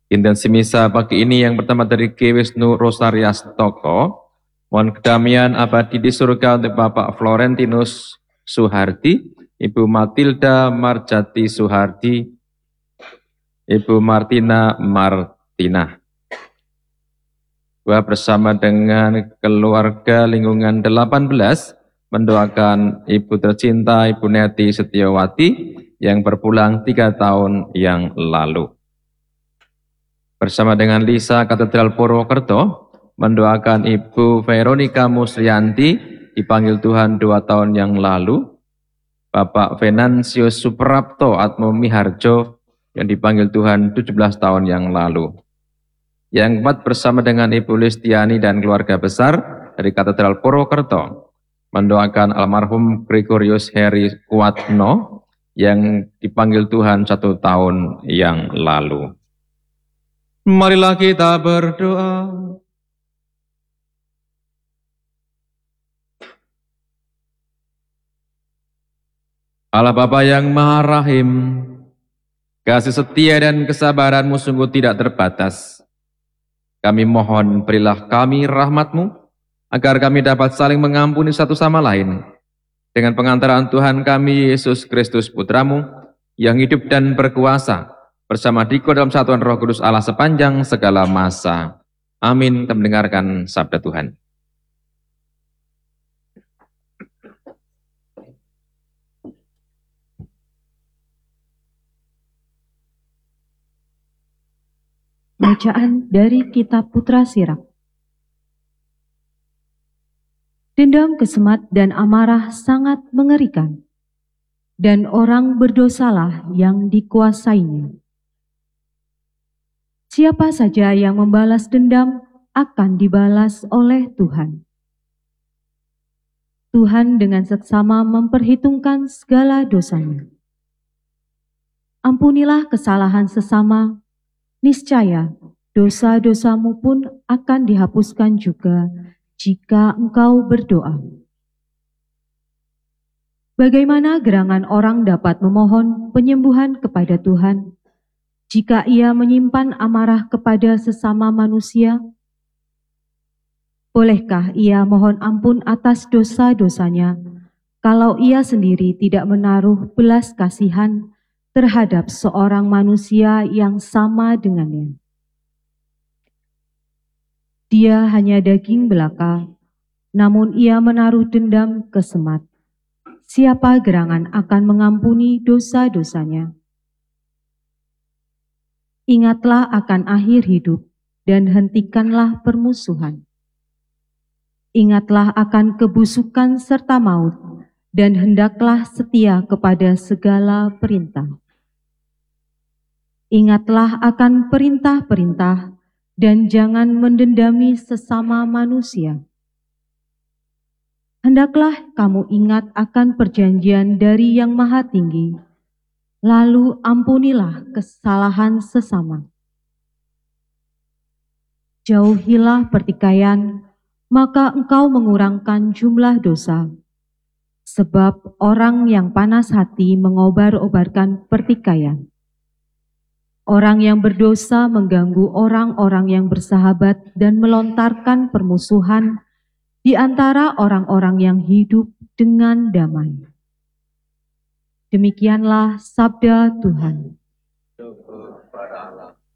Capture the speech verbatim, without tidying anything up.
Intensi misa pagi ini yang pertama dari Ki Wisnu Rosarias Toko. Mohon kedamaian abadi di surga untuk Bapak Florentinus Suhardi, Ibu Matilda Marjati Suhardi, Ibu Martina Martina. Gua bersama dengan keluarga lingkungan delapan belas mendoakan Ibu tercinta Ibu Neti Setiawati yang berpulang tiga tahun yang lalu. Bersama dengan Lisa Katedral Purwokerto mendoakan Ibu Veronica Musrianti dipanggil Tuhan dua tahun yang lalu, Bapak Venansius Suprapto Atmo Miharjo yang dipanggil Tuhan tujuh belas tahun yang lalu. Yang keempat bersama dengan Ibu Listiani dan keluarga besar dari Katedral Purwokerto mendoakan almarhum Gregorius Heri Kuatno yang dipanggil Tuhan satu tahun yang lalu. Marilah kita berdoa. Allah Bapa yang Maha Rahim, kasih setia dan kesabaran-Mu sungguh tidak terbatas. Kami mohon berilah kami rahmat-Mu, agar kami dapat saling mengampuni satu sama lain. Dengan pengantaran Tuhan kami, Yesus Kristus Putra-Mu, yang hidup dan berkuasa, bersama Diko dalam satuan Roh Kudus Allah sepanjang segala masa. Amin. Kita mendengarkan sabda Tuhan. Bacaan dari Kitab Putra Sirak. Dendam, kesemat, dan amarah sangat mengerikan, dan orang berdosalah yang dikuasainya. Siapa saja yang membalas dendam akan dibalas oleh Tuhan. Tuhan dengan seksama memperhitungkan segala dosanya. Ampunilah kesalahan sesama, niscaya dosa-dosamu pun akan dihapuskan juga jika engkau berdoa. Bagaimana gerangan orang dapat memohon penyembuhan kepada Tuhan jika ia menyimpan amarah kepada sesama manusia? Bolehkah ia mohon ampun atas dosa-dosanya kalau ia sendiri tidak menaruh belas kasihan terhadap seorang manusia yang sama dengannya? Dia hanya daging belaka, namun ia menaruh dendam kesemat. Siapa gerangan akan mengampuni dosa-dosanya? Ingatlah akan akhir hidup dan hentikanlah permusuhan. Ingatlah akan kebusukan serta maut dan hendaklah setia kepada segala perintah. Ingatlah akan perintah-perintah dan jangan mendendami sesama manusia. Hendaklah kamu ingat akan perjanjian dari Yang Maha Tinggi, lalu ampunilah kesalahan sesama. Jauhilah pertikaian, maka engkau mengurangkan jumlah dosa. Sebab orang yang panas hati mengobar-obarkan pertikaian. Orang yang berdosa mengganggu orang-orang yang bersahabat dan melontarkan permusuhan di antara orang-orang yang hidup dengan damai. Demikianlah sabda Tuhan.